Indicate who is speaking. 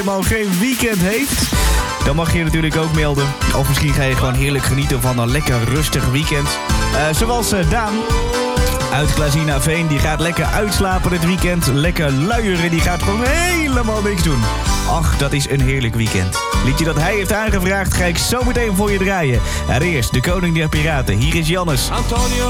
Speaker 1: helemaal geen weekend heeft, dan mag je natuurlijk ook melden. Of misschien ga je gewoon heerlijk genieten van een lekker rustig weekend. Zoals Daan uit Glazina Veen, die gaat lekker uitslapen dit weekend. Lekker luieren, die gaat gewoon helemaal niks doen. Ach, dat is een heerlijk weekend. Liedje dat hij heeft aangevraagd, ga ik zo meteen voor je draaien. En eerst de koning der piraten, hier is Jannes.
Speaker 2: Antonio